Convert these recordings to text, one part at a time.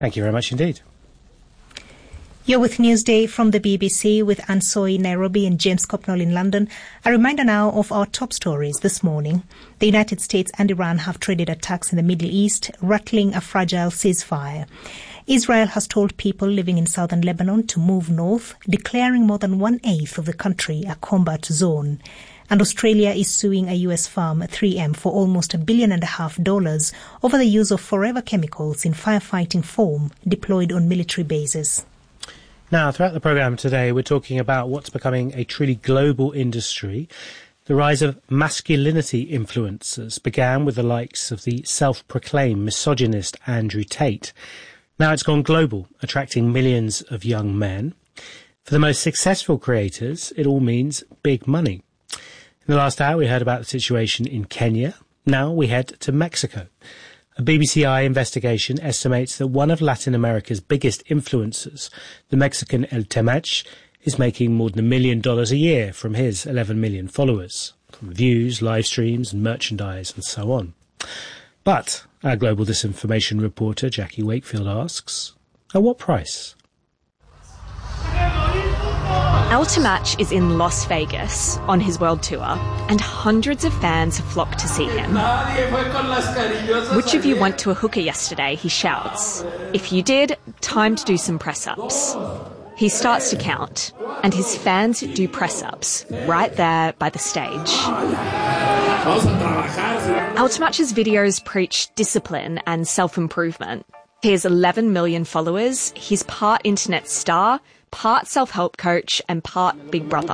Thank you very much indeed. You're with Newsday from the BBC with Ansoi in Nairobi and James Copnall in London. A reminder now of our top stories this morning. The United States and Iran have traded attacks in the Middle East, rattling a fragile ceasefire. Israel has told people living in southern Lebanon to move north, declaring more than 1/8 of the country a combat zone. And Australia is suing a US firm, 3M, for almost $1.5 billion over the use of forever chemicals in firefighting foam deployed on military bases. Now, throughout the programme today, we're talking about what's becoming a truly global industry. The rise of masculinity influencers began with the likes of the self-proclaimed misogynist Andrew Tate. Now it's gone global, attracting millions of young men. For the most successful creators, it all means big money. In the last hour, we heard about the situation in Kenya. Now we head to Mexico. A BBC investigation estimates that one of Latin America's biggest influencers, the Mexican El Temach, is making more than $1 million a year from his 11 million followers, from views, live streams and merchandise and so on. But our global disinformation reporter Jackie Wakefield asks, at what price? El Temach is in Las Vegas on his world tour, and hundreds of fans have flocked to see him. Which of you went to a hookah yesterday? He shouts. If you did, time to do some press-ups. He starts to count, and his fans do press-ups right there by the stage. El Temach's videos preach discipline and self-improvement. He has 11 million followers. He's part internet star, part self-help coach and part Big Brother.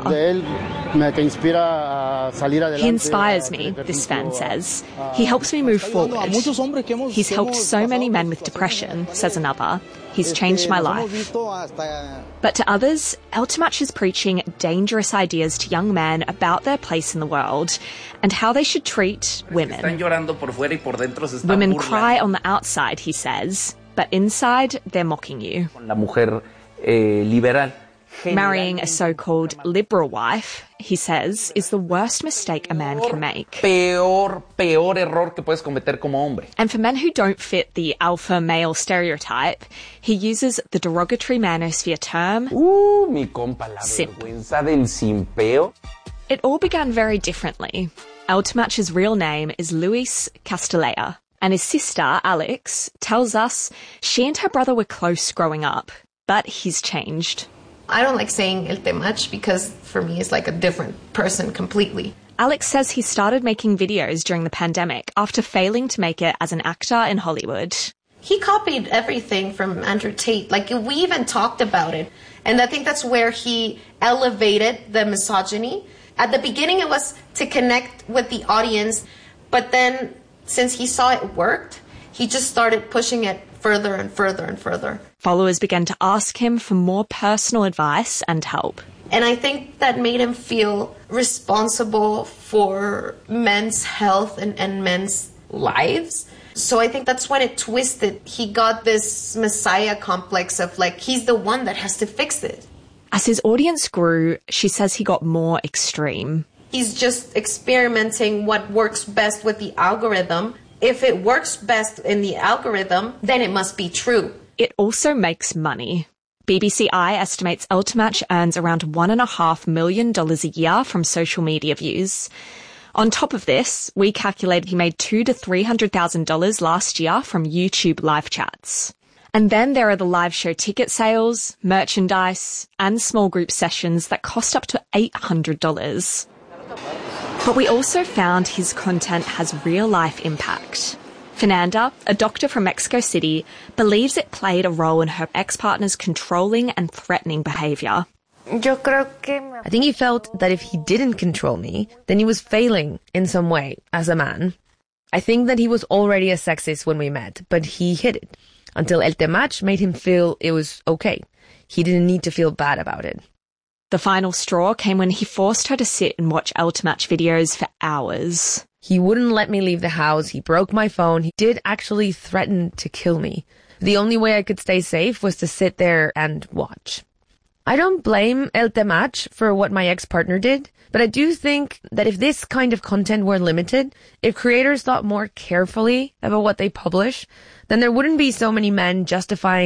He inspires me, this fan says. He helps me move forward. He's helped so many men with depression, says another. He's changed my life. But to others, El Temach is preaching dangerous ideas to young men about their place in the world and how they should treat women. Women cry on the outside, he says, but inside they're mocking you. Marrying a so-called liberal wife, he says, is the worst mistake a man can make. And for men who don't fit the alpha male stereotype, he uses the derogatory manosphere term, simp. It all began very differently. El Temach's real name is Luis Castelea, and his sister, Alex, tells us she and her brother were close growing up, but he's changed. I don't like saying El Temach because for me it's like a different person completely. Alex says he started making videos during the pandemic after failing to make it as an actor in Hollywood. He copied everything from Andrew Tate. Like, we even talked about it. And I think that's where he elevated the misogyny. At the beginning it was to connect with the audience, but then since he saw it worked, he just started pushing it further and further and further. Followers began to ask him for more personal advice and help. And I think that made him feel responsible for men's health and men's lives. So I think that's when it twisted. He got this messiah complex of like, he's the one that has to fix it. As his audience grew, she says he got more extreme. He's just experimenting what works best with the algorithm. If it works best in the algorithm, then it must be true. It also makes money. BBC estimates El Temach earns around $1.5 million a year from social media views. On top of this, we calculated he made $200,000 to $300,000 last year from YouTube live chats. And then there are the live show ticket sales, merchandise, and small group sessions that cost up to $800. But we also found his content has real-life impact. Fernanda, a doctor from Mexico City, believes it played a role in her ex-partner's controlling and threatening behaviour. I think he felt that if he didn't control me, then he was failing in some way as a man. I think that he was already a sexist when we met, but he hid it until El Temach made him feel it was okay. He didn't need to feel bad about it. The final straw came when he forced her to sit and watch El Temach videos for hours. He wouldn't let me leave the house. He broke my phone. He did actually threaten to kill me. The only way I could stay safe was to sit there and watch. I don't blame El Temach for what my ex-partner did, but I do think that if this kind of content were limited, if creators thought more carefully about what they publish, then there wouldn't be so many men justifying